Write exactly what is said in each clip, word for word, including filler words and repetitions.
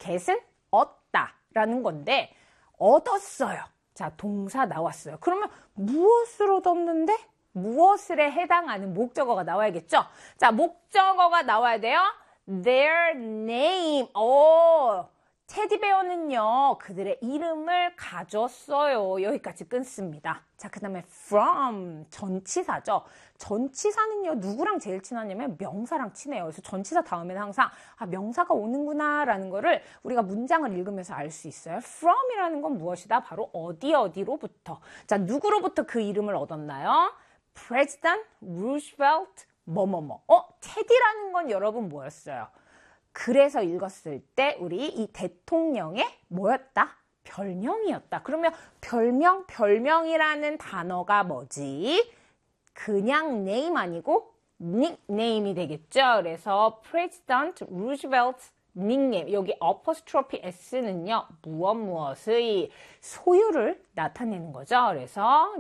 get은 얻다 라는 건데 얻었어요. 자, 동사 나왔어요. 그러면 무엇을 얻었는데? 무엇을에 해당하는 목적어가 나와야겠죠? 자, 목적어가 나와야 돼요. Their name. 오, 테디베어는요, 그들의 이름을 가졌어요. 여기까지 끊습니다. 자, 그 다음에 from, 전치사죠. 전치사는요, 누구랑 제일 친하냐면 명사랑 친해요. 그래서 전치사 다음에는 항상, 아, 명사가 오는구나, 라는 거를 우리가 문장을 읽으면서 알 수 있어요. from이라는 건 무엇이다? 바로 어디 어디로부터. 자, 누구로부터 그 이름을 얻었나요? President Roosevelt, 뭐뭐뭐. 어, 테디라는 건 여러분 뭐였어요? 그래서 읽었을 때 우리 이 대통령의 뭐였다? 별명이었다. 그러면 별명, 별명이라는 단어가 뭐지? 그냥 name 아니고 nickname이 되겠죠. 그래서 President Roosevelt 닉네임, 여기 apostrophe s는요, 무엇 무엇의 소유를 나타내는 거죠. 그래서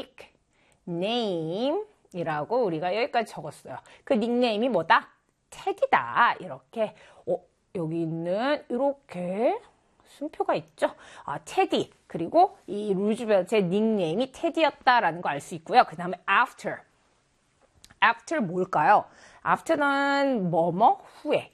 nickname이라고 우리가 여기까지 적었어요. 그 닉네임이 뭐다? 테디다. 이렇게 어, 여기 있는 이렇게 순표가 있죠. 아, 테디. 그리고 이 루즈벨트의 닉네임이 테디였다라는 거 알 수 있고요. 그 다음에 after. after 뭘까요? after는 뭐뭐 후에.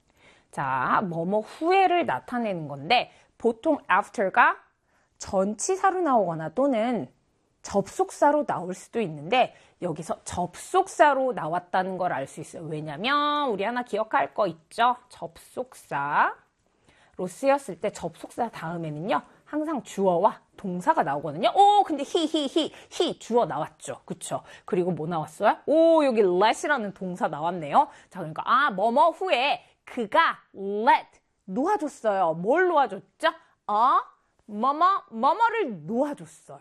자, 뭐뭐 후에를 나타내는 건데 보통 after가 전치사로 나오거나 또는 접속사로 나올 수도 있는데 여기서 접속사로 나왔다는 걸 알 수 있어요. 왜냐면 우리 하나 기억할 거 있죠? 접속사로 쓰였을 때 접속사 다음에는요. 항상 주어와 동사가 나오거든요. 오, 근데 he, he, he, he 주어 나왔죠. 그쵸? 그리고 뭐 나왔어요? 오, 여기 let이라는 동사 나왔네요. 자, 그러니까 아, 뭐뭐 후에 그가 let 놓아줬어요. 뭘 놓아줬죠? 어, 뭐뭐, 뭐뭐를 놓아줬어요.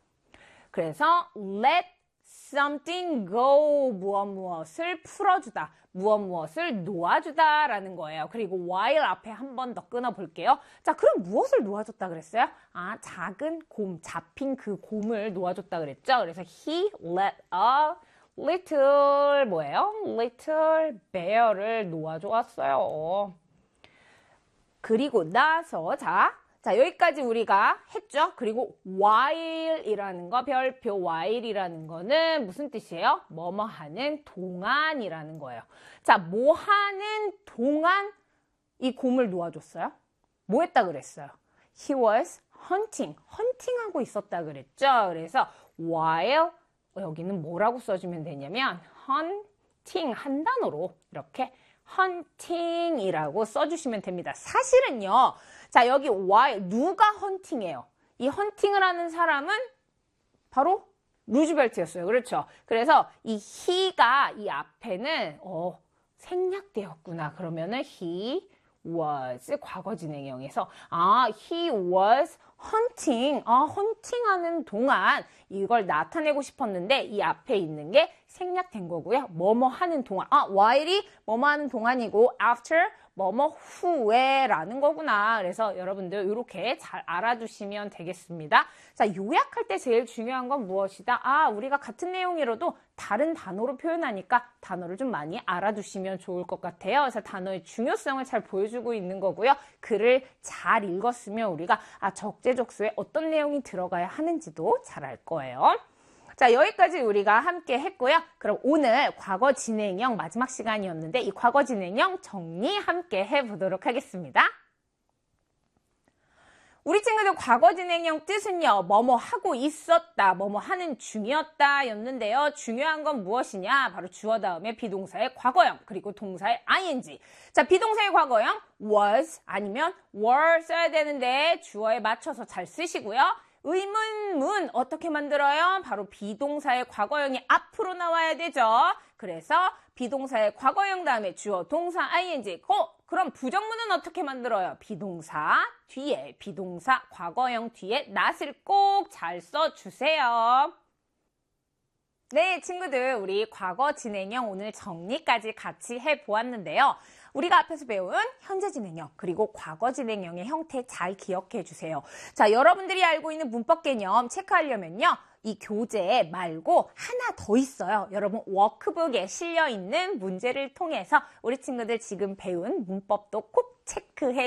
그래서 let something go, 무엇 무엇을 풀어주다, 무엇 무엇을 놓아주다 라는 거예요. 그리고 while 앞에 한 번 더 끊어볼게요. 자, 그럼 무엇을 놓아줬다 그랬어요? 아, 작은 곰, 잡힌 그 곰을 놓아줬다 그랬죠. 그래서 he let a little 뭐예요? little bear를 놓아주었어요. 그리고 나서 자, 자, 여기까지 우리가 했죠? 그리고 while이라는 거, 별표 while이라는 거는 무슨 뜻이에요? 뭐뭐 하는 동안이라는 거예요. 자, 뭐 하는 동안 이 곰을 놓아줬어요? 뭐 했다 그랬어요? He was hunting, 헌팅하고 있었다 그랬죠? 그래서 while, 여기는 뭐라고 써주면 되냐면 hunting, 한 단어로 이렇게 헌팅이라고 써주시면 됩니다. 사실은요, 자, 여기 while, 누가 헌팅해요? 이 헌팅을 하는 사람은 바로 루즈벨트였어요. 그렇죠? 그래서 이 he가 이 앞에는 어, 생략되었구나. 그러면은 he was 과거 진행형에서 아, he was hunting, 아, 헌팅하는 동안 이걸 나타내고 싶었는데 이 앞에 있는 게 생략된 거고요. 뭐뭐 하는 동안, 아, while이 뭐뭐 하는 동안이고 after 뭐뭐 후에라는 거구나. 그래서 여러분들 이렇게 잘 알아두시면 되겠습니다. 자, 요약할 때 제일 중요한 건 무엇이다? 아, 우리가 같은 내용이라도 다른 단어로 표현하니까 단어를 좀 많이 알아두시면 좋을 것 같아요. 그래서 단어의 중요성을 잘 보여주고 있는 거고요. 글을 잘 읽었으면 우리가 아, 적재적소에 어떤 내용이 들어가야 하는지도 잘 알 거예요. 자, 여기까지 우리가 함께 했고요. 그럼 오늘 과거 진행형 마지막 시간이었는데 이 과거 진행형 정리 함께 해보도록 하겠습니다. 우리 친구들 과거 진행형 뜻은요. 뭐뭐 하고 있었다, 뭐뭐 하는 중이었다 였는데요. 중요한 건 무엇이냐? 바로 주어 다음에 비동사의 과거형, 그리고 동사의 ing. 자, 비동사의 과거형 was 아니면 were 써야 되는데 주어에 맞춰서 잘 쓰시고요. 의문문 어떻게 만들어요? 바로 비동사의 과거형이 앞으로 나와야 되죠. 그래서 비동사의 과거형 다음에 주어, 동사, ing. 어, 그럼 부정문은 어떻게 만들어요? 비동사 뒤에, 비동사 과거형 뒤에 not을 꼭 잘 써주세요. 네, 친구들, 우리 과거 진행형 오늘 정리까지 같이 해보았는데요. 우리가 앞에서 배운 현재 진행형 그리고 과거 진행형의 형태 잘 기억해 주세요. 자, 여러분들이 알고 있는 문법 개념 체크하려면요. 이 교재 말고 하나 더 있어요. 여러분 워크북에 실려있는 문제를 통해서 우리 친구들 지금 배운 문법도 꼭 체크해